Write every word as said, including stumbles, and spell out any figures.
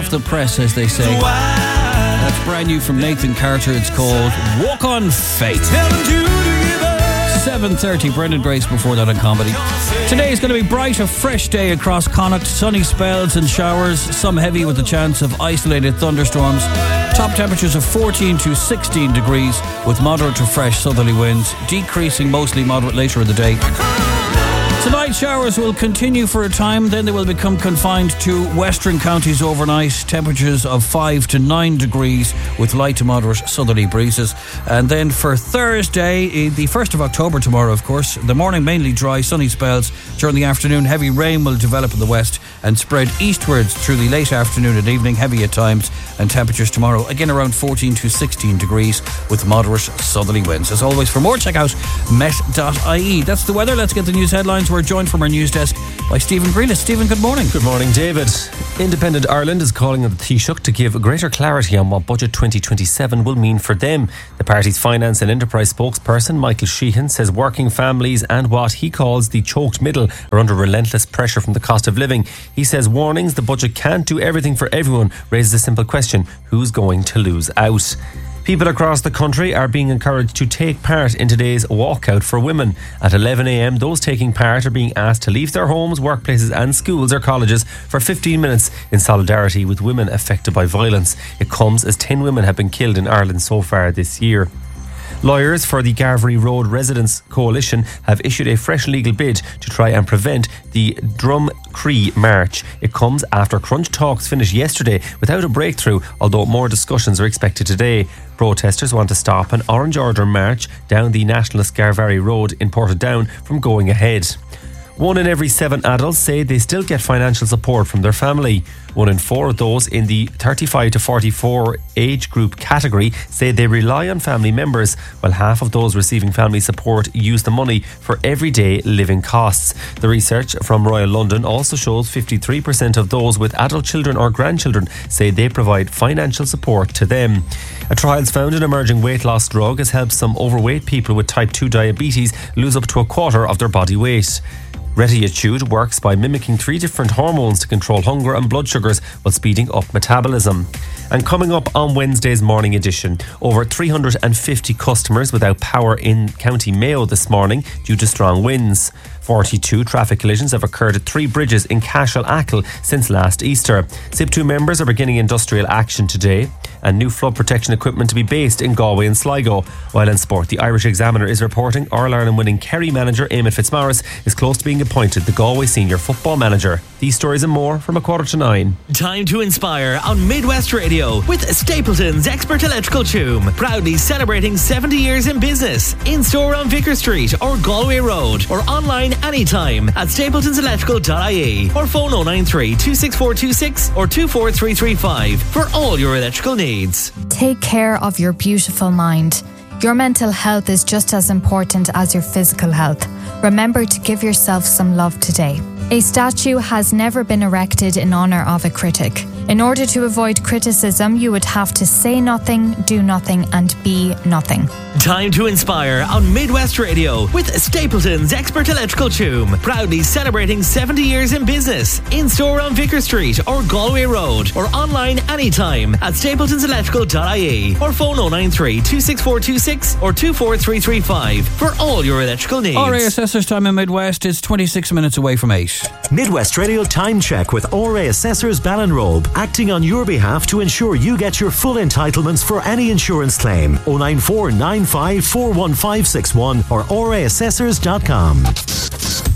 off the press, as they say. That's brand new from Nathan Carter. It's called Walk on Faith. seven thirty, Brendan Grace before that on Comedy. Today is going to be bright, a fresh day across Connacht. Sunny spells and showers, some heavy with a chance of isolated thunderstorms. Top temperatures of fourteen to sixteen degrees with moderate to fresh southerly winds, decreasing mostly moderate later in the day. Tonight, showers will continue for a time, then they will become confined to western counties overnight. Temperatures of five to nine degrees with light to moderate southerly breezes. And then for Thursday, the first of October tomorrow, of course, the morning mainly dry, sunny spells. During the afternoon, heavy rain will develop in the west and spread eastwards through the late afternoon and evening, heavy at times. And temperatures tomorrow, again around fourteen to sixteen degrees with moderate southerly winds. As always, for more, check out met dot I E. That's the weather. Let's get the news headlines. We're joined from our news desk by Stephen Greenis. Stephen, good morning. Good morning, David. Independent Ireland is calling on the Taoiseach to give greater clarity on what Budget twenty twenty-seven will mean for them. The party's finance and enterprise spokesperson, Michael Sheehan, says working families and what he calls the choked middle are under relentless pressure from the cost of living. He says warnings the budget can't do everything for everyone raises a simple question: who's going to lose out? People across the country are being encouraged to take part in today's walkout for women. At eleven a.m, those taking part are being asked to leave their homes, workplaces and schools or colleges for fifteen minutes in solidarity with women affected by violence. It comes as ten women have been killed in Ireland so far this year. Lawyers for the Garvery Road Residents Coalition have issued a fresh legal bid to try and prevent the Drumcree March. It comes after crunch talks finished yesterday without a breakthrough, although more discussions are expected today. Protesters want to stop an Orange Order march down the Nationalist Garvery Road in Portadown from going ahead. One in every seven adults say they still get financial support from their family. One in four of those in the thirty-five to forty-four age group category say they rely on family members, while half of those receiving family support use the money for everyday living costs. The research from Royal London also shows fifty-three percent of those with adult children or grandchildren say they provide financial support to them. A trial's found an emerging weight loss drug has helped some overweight people with type two diabetes lose up to a quarter of their body weight. Retiatude works by mimicking three different hormones to control hunger and blood sugars while speeding up metabolism. And coming up on Wednesday's morning edition, over three hundred fifty customers without power in County Mayo this morning due to strong winds. forty-two traffic collisions have occurred at three bridges in Cashel Achill since last Easter. S I P two members are beginning industrial action today, and new flood protection equipment to be based in Galway and Sligo. While in sport, the Irish Examiner is reporting All-Ireland winning Kerry manager Eamon Fitzmaurice is close to being appointed the Galway senior football manager. These stories and more from a quarter to nine. Time to inspire on Midwest Radio with Stapleton's Expert Electrical Tomb, proudly celebrating seventy years in business. In store on Vicar Street or Galway Road, or online anytime at stapletons electrical dot I E, or phone oh nine three, two six four two six or two four three three five for all your electrical needs. Take care of your beautiful mind. Your mental health is just as important as your physical health. Remember to give yourself some love today. A statue has never been erected in honour of a critic. In order to avoid criticism, you would have to say nothing, do nothing, and be nothing. Time to inspire on Midwest Radio with Stapleton's Expert Electrical Tomb, proudly celebrating seventy years in business. In store on Vicar Street or Galway Road, or online anytime at stapletons electrical dot I E, or phone oh nine three, two six four two six or two four three three five for all your electrical needs. R A Assessor's time in Midwest is twenty-six minutes away from eight. Midwest Radio Time Check with R A Assessors Ballinrobe, acting on your behalf to ensure you get your full entitlements for any insurance claim. oh nine four nine five four one five six one or r a assessors dot com.